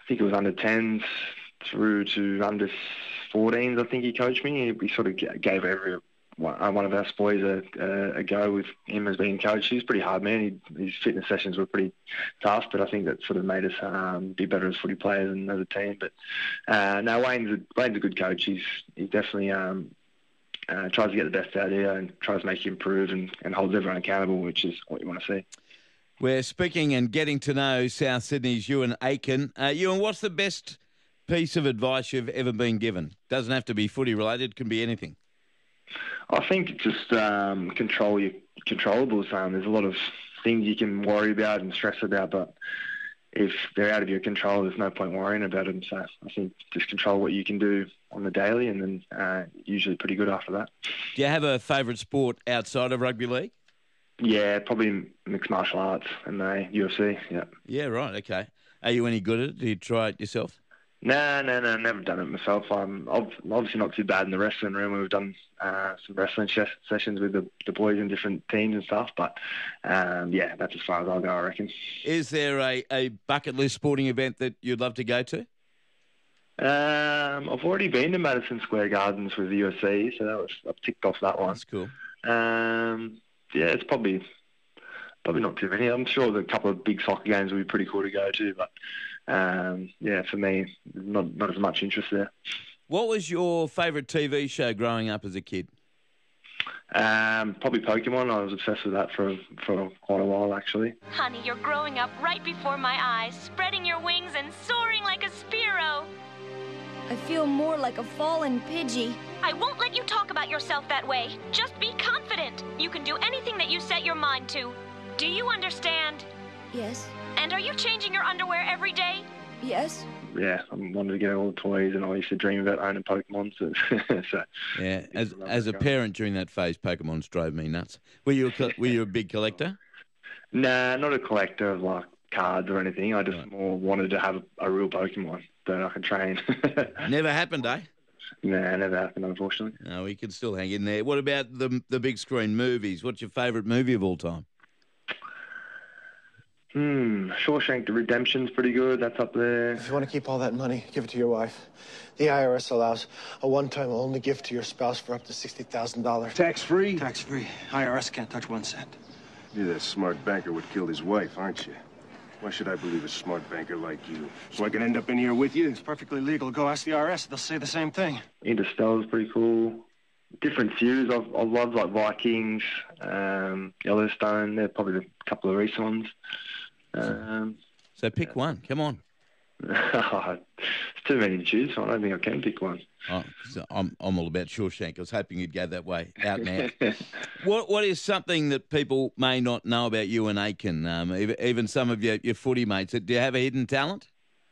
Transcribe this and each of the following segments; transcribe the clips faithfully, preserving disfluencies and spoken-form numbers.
think it was under tens through to under fourteens. I think he coached me. We sort of gave every one one of our boys a, a, a go with him as being coach. He was pretty hard man. He, his fitness sessions were pretty tough, but I think that sort of made us um, be better as footy players and as a team. But uh, no, Wayne's a, Wayne's a good coach. He's he's definitely um, uh, tries to get the best out of you and tries to make you improve and, and holds everyone accountable, which is what you want to see. We're speaking and getting to know South Sydney's Ewan Aiken. Uh, Ewan, what's the best piece of advice you've ever been given? Doesn't have to be footy related, can be anything. I think just um, control your controllables. Um, there's a lot of things you can worry about and stress about, but if they're out of your control, there's no point worrying about them. So I think just control what you can do on the daily, and then uh, usually pretty good after that. Do you have a favourite sport outside of rugby league? Yeah, probably mixed martial arts and uh, U F C, yeah. Yeah, right, okay. Are you any good at it? Do you try it yourself? No, no, no, never done it myself. I'm obviously not too bad in the wrestling room. We've done uh, some wrestling sh- sessions with the, the boys in different teams and stuff, but um, yeah, that's as far as I'll go, I reckon. Is there a, a bucket list sporting event that you'd love to go to? Um, I've already been to Madison Square Gardens with the U F C, so that was, I've ticked off that one. That's cool. Um, yeah, it's probably probably not too many. I'm sure that a couple of big soccer games would be pretty cool to go to, but um, yeah, for me, not not as much interest there. What was your favourite T V show growing up as a kid? Um, probably Pokemon. I was obsessed with that for for quite a while, actually. Honey, you're growing up right before my eyes, spreading your wings and soaring like a Spearow. I feel more like a fallen Pidgey. I won't let you talk about yourself that way. Just be confident. You can do anything that you set your mind to. Do you understand? Yes. And are you changing your underwear every day? Yes. Yeah, I wanted to get all the toys, and I used to dream about owning Pokemon. So, so yeah, as as a parent during that phase, Pokemons drove me nuts. Were you a, were you a big collector? Nah, not a collector of like cards or anything. I just right. more wanted to have a, a real Pokemon that I could train. Never happened, eh? Nah, never happened, unfortunately. No, we can still hang in there. What about the the big screen movies? What's your favourite movie of all time? Hmm, Shawshank Redemption's pretty good. That's up there. If you want to keep all that money, give it to your wife. The I R S allows a one-time only gift to your spouse for up to sixty thousand dollars. Tax-free? Tax-free. I R S can't touch one cent. You're that smart banker would kill his wife, aren't you? Why should I believe a smart banker like you? So I can end up in here with you? It's perfectly legal. Go ask the I R S. They'll say the same thing. Interstellar's pretty cool. Different series. I've, I've loved like Vikings, um, Yellowstone. They're probably the couple of recent ones. Um, so pick yeah. one. Come on. It's too many to choose from. I don't think I can pick one. Oh, so I'm I'm all about Shawshank. I was hoping you'd go that way, out and out. what what is something that people may not know about Ewan Aiken? Um, even, even some of your, your footy mates. Do you have a hidden talent?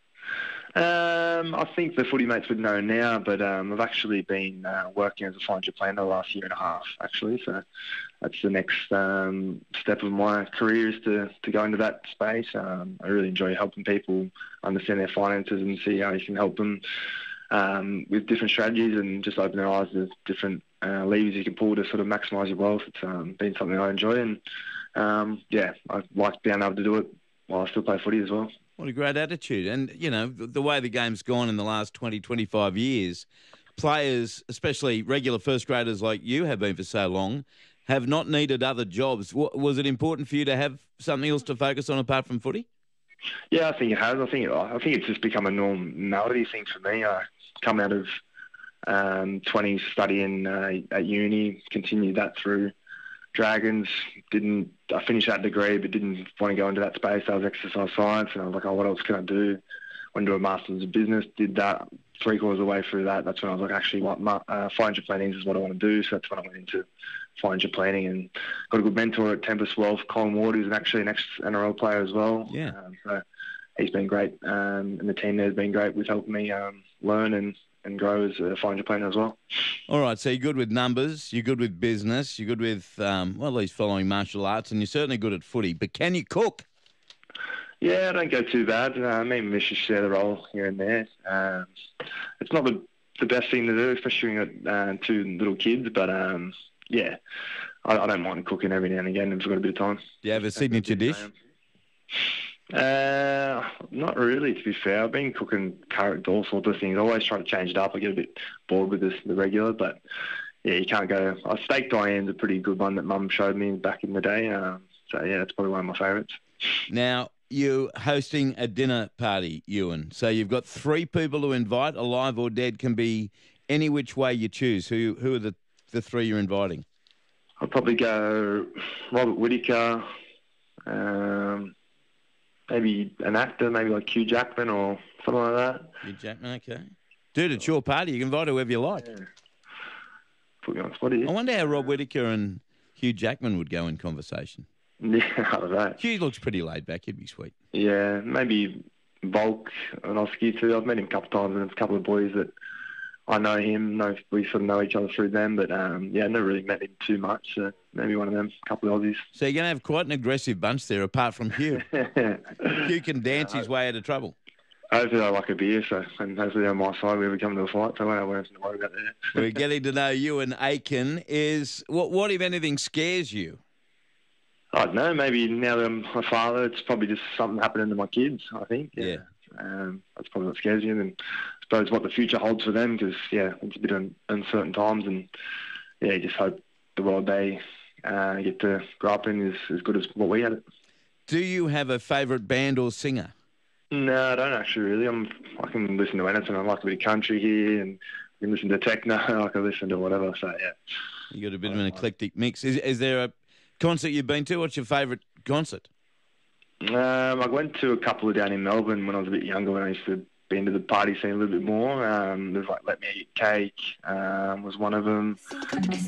Um, I think the footy mates would know now, but um, I've actually been uh, working as a financial planner the last year and a half, actually. So that's the next um, step of my career is to, to go into that space. Um, I really enjoy helping people understand their finances and see how you can help them um, with different strategies and just open their eyes to different uh, levers you can pull to sort of maximise your wealth. It's um, been something I enjoy, and um, yeah, I like being able to do it while I still play footy as well. What a great attitude. And, you know, the way the game's gone in the last twenty, twenty-five years, players, especially regular first graders like you have been for so long, have not needed other jobs. Was it important for you to have something else to focus on apart from footy? Yeah, I think it has. I think it, I think it's just become a normality thing for me. I come out of um, twenties studying uh, at uni, continued that through Dragons. Didn't I finished that degree, but didn't want to go into that space. I was exercise science, and I was like, oh, what else can I do? Went to a master's in business, did that. Three quarters of the way through that, that's when I was like, actually, what uh, financial planning is what I want to do. So that's when I went into financial planning and got a good mentor at Tempest Wealth, Colin Ward, who's actually an ex-N R L player as well. Yeah. Um, so he's been great, um, and the team there has been great with helping me um, learn and, and grow as a financial planner as well. All right, so you're good with numbers, you're good with business, you're good with, um, well, at least following martial arts, and you're certainly good at footy. But can you cook? Yeah, I don't go too bad. Uh, me and Misha share the role here and there. Um, it's not the the best thing to do, especially with uh, two little kids, but um, yeah, I, I don't mind cooking every now and again if I've got a bit of time. Do you have a signature dish? Uh, not really, to be fair. I've been cooking curry, all sorts of things. I always try to change it up. I get a bit bored with this, the regular, but yeah, you can't go. Uh, steak Diane's a pretty good one that Mum showed me back in the day. Um, so yeah, it's probably one of my favourites. Now, you're hosting a dinner party, Ewan. So you've got three people to invite, alive or dead, can be any which way you choose. Who who are the, the three you're inviting? I'd probably go Robert Whittaker, um, maybe an actor, maybe like Hugh Jackman or something like that. Hugh Jackman, okay. Dude, it's your party. You can invite whoever you like. Yeah. Put me on the spot here. I wonder how Rob Whittaker and Hugh Jackman would go in conversation. Yeah, I don't know. Hugh looks pretty laid back. He'd be sweet. Yeah, maybe Volk and Oski too. I've met him a couple of times, and there's a couple of boys that I know him. Know we sort of know each other through them, but um, yeah, never really met him too much. So maybe one of them, a couple of Aussies. So you're going to have quite an aggressive bunch there, apart from Hugh. Hugh can dance his way out of trouble. Hopefully they like a beer, so and hopefully they're on my side. We ever come to a fight, so I don't have to worry about that. We're getting to know Ewan Aiken. Is what, what if anything scares you? I don't know. Maybe now that I'm a father, it's probably just something happening to my kids. I think. Yeah. Yeah. Um, that's probably what scares you, and I suppose what the future holds for them. Because yeah, it's a bit un- uncertain times, and yeah, you just hope the world they uh, get to grow up in is as good as what we had it. Do you have a favourite band or singer? No, I don't actually really. I'm. I can listen to anything. I like a bit of country here, and I can listen to techno. I can listen to whatever. So yeah. You got a bit of an eclectic mix. Is is there a concert you've been to? What's your favourite concert? Um, I went to a couple of down in Melbourne when I was a bit younger, when I used to be into the party scene a little bit more. Um, there's like Let Me Eat Cake um, was one of them.